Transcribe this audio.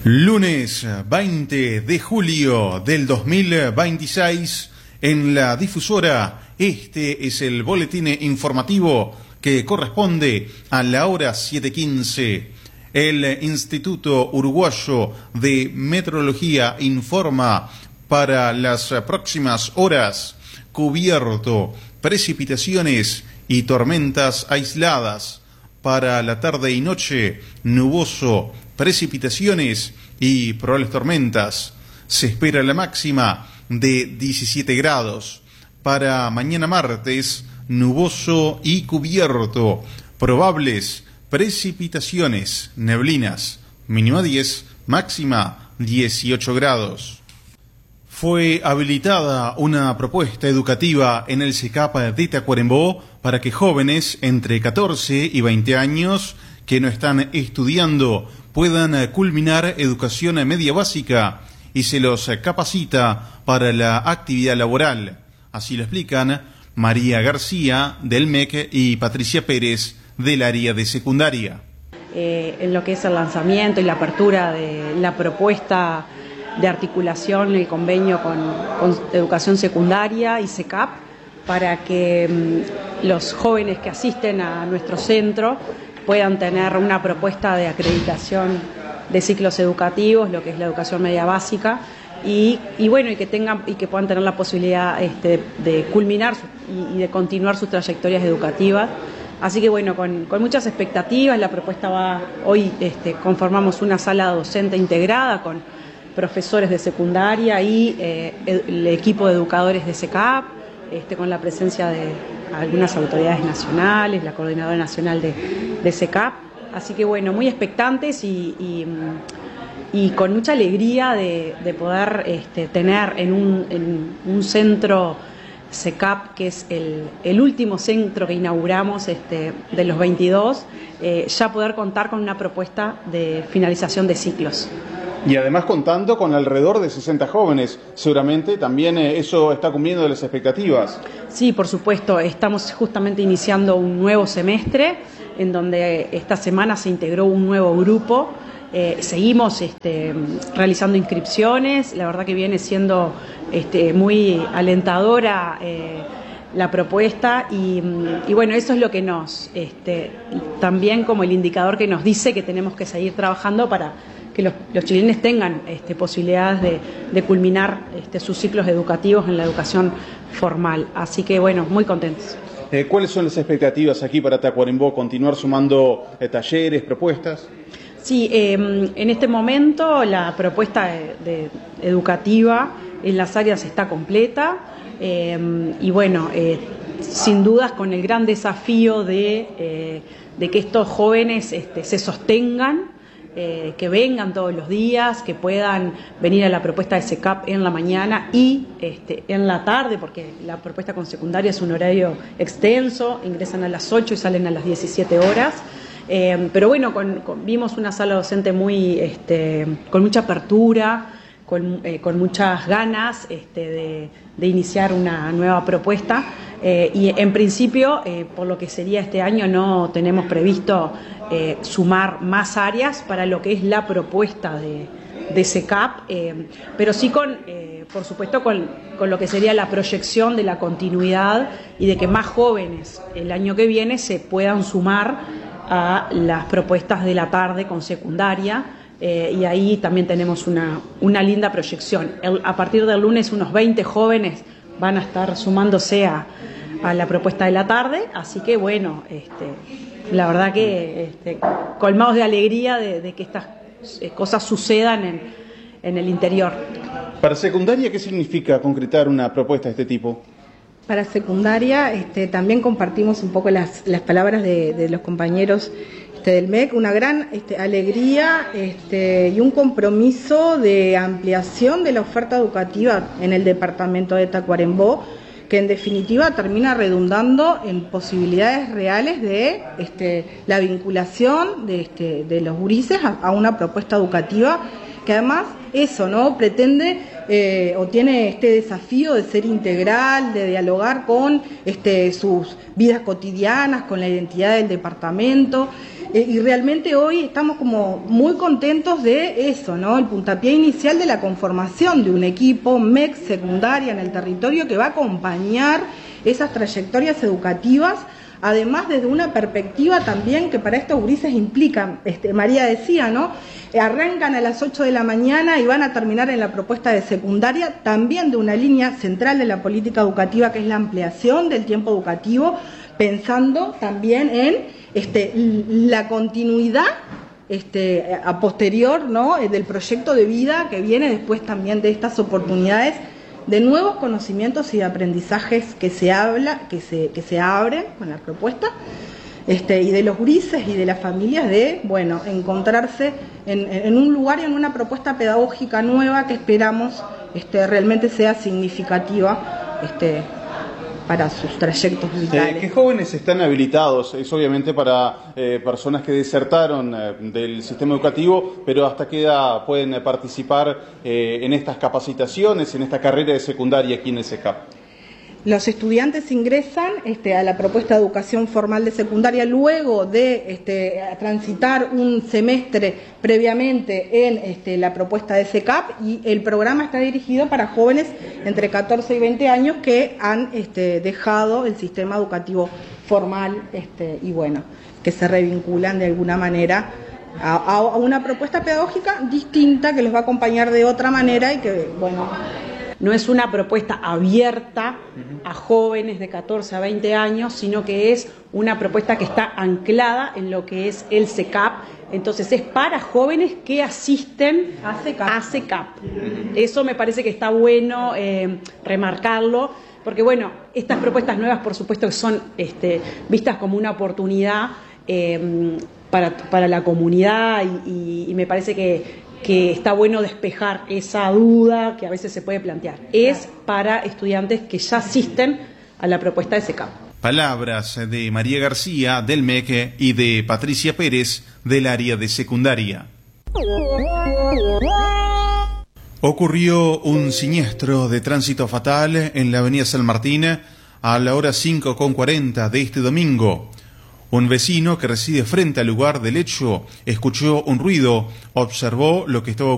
Lunes 20 de julio del 2026, en la difusora, este es el boletín informativo que corresponde a la hora 7:15. El Instituto Uruguayo de Meteorología informa para las próximas horas: cubierto, precipitaciones y tormentas aisladas. Para la tarde y noche, nuboso, precipitaciones y probables tormentas. Se espera la máxima de 17 grados. Para mañana martes, nuboso y cubierto, probables precipitaciones, neblinas, mínima 10, máxima 18 grados. Fue habilitada una propuesta educativa en el CECAP de Tacuarembó para que jóvenes entre 14 y 20 años que no están estudiando puedan culminar educación media básica y se los capacita para la actividad laboral. Así lo explican María García del MEC y Patricia Pérez del área de secundaria. En lo que es el lanzamiento y la apertura de la propuesta de articulación, el convenio con educación secundaria y CECAP, para que los jóvenes que asisten a nuestro centro puedan tener una propuesta de acreditación de ciclos educativos, lo que es la educación media básica, y que puedan tener la posibilidad de culminar y de continuar sus trayectorias educativas. Así que bueno, con muchas expectativas. La propuesta hoy conformamos una sala docente integrada con profesores de secundaria y el equipo de educadores de CECAP, con la presencia de algunas autoridades nacionales, la coordinadora nacional de CECAP. Así que bueno, muy expectantes y con mucha alegría de poder tener en un centro CECAP, que es el último centro que inauguramos de los 22, ya poder contar con una propuesta de finalización de ciclos. Y además contando con alrededor de 60 jóvenes, seguramente también eso está cumpliendo las expectativas. Sí, por supuesto, estamos justamente iniciando un nuevo semestre en donde esta semana se integró un nuevo grupo. Seguimos realizando inscripciones. La verdad que viene siendo muy alentadora la propuesta y bueno, eso es lo que nos también como el indicador que nos dice que tenemos que seguir trabajando para que los chilenos tengan posibilidades de culminar sus ciclos educativos en la educación formal. Así que bueno, muy contentos. ¿Cuáles son las expectativas aquí para Tacuarembó? ¿Continuar sumando talleres, propuestas? Sí, en este momento la propuesta educativa en las áreas está completa y bueno, sin dudas con el gran desafío de que estos jóvenes se sostengan, que vengan todos los días, que puedan venir a la propuesta de CECAP en la mañana y en la tarde, porque la propuesta con secundaria es un horario extenso, ingresan a las 8 y salen a las 17 horas. Pero bueno, vimos una sala docente con mucha apertura, con muchas ganas de iniciar una nueva propuesta y en principio, por lo que sería este año, no tenemos previsto sumar más áreas para lo que es la propuesta de CECAP, pero sí por supuesto con lo que sería la proyección de la continuidad y de que más jóvenes el año que viene se puedan sumar a las propuestas de la tarde con secundaria, y ahí también tenemos una linda proyección. A partir del lunes unos 20 jóvenes van a estar sumándose a la propuesta de la tarde, así que bueno, la verdad que colmados de alegría de que estas cosas sucedan en el interior. Para secundaria, ¿qué significa concretar una propuesta de este tipo? Para secundaria también compartimos un poco las palabras de los compañeros del MEC, una gran alegría y un compromiso de ampliación de la oferta educativa en el departamento de Tacuarembó, que en definitiva termina redundando en posibilidades reales de la vinculación de los gurises a una propuesta educativa que además eso, ¿no?, pretende o tiene este desafío de ser integral, de dialogar con sus vidas cotidianas, con la identidad del departamento y realmente hoy estamos como muy contentos de eso, ¿no? El puntapié inicial de la conformación de un equipo MEC secundaria en el territorio que va a acompañar esas trayectorias educativas, además desde una perspectiva también que para estos gurises implica, María decía, ¿no? Arrancan a las 8 de la mañana y van a terminar en la propuesta de secundaria, también de una línea central de la política educativa que es la ampliación del tiempo educativo, pensando también en la continuidad a posterior, ¿no? Del proyecto de vida que viene después también de estas oportunidades de nuevos conocimientos y de aprendizajes que se abren con la propuesta, y de los gurises y de las familias de, bueno, encontrarse en un lugar y en una propuesta pedagógica nueva que esperamos realmente sea significativa para sus trayectos vitales. ¿Qué jóvenes están habilitados? Es obviamente para personas que desertaron del sistema educativo, pero ¿hasta qué edad pueden participar en estas capacitaciones, en esta carrera de secundaria aquí en el CECAP? Los estudiantes ingresan a la propuesta de educación formal de secundaria luego de transitar un semestre previamente en la propuesta de CECAP, y el programa está dirigido para jóvenes entre 14 y 20 años que han dejado el sistema educativo formal y bueno, que se revinculan de alguna manera a una propuesta pedagógica distinta que los va a acompañar de otra manera y que, bueno... No es una propuesta abierta a jóvenes de 14 a 20 años, sino que es una propuesta que está anclada en lo que es el CECAP. Entonces es para jóvenes que asisten a CECAP. Eso me parece que está bueno remarcarlo, porque bueno, estas propuestas nuevas por supuesto que son vistas como una oportunidad para la comunidad y me parece que está bueno despejar esa duda que a veces se puede plantear. Es para estudiantes que ya asisten a la propuesta de CECAP. Palabras de María García del MEC y de Patricia Pérez del área de secundaria. Ocurrió un siniestro de tránsito fatal en la avenida San Martín a la hora 5:40 de este domingo. Un vecino que reside frente al lugar del hecho escuchó un ruido, observó lo que estaba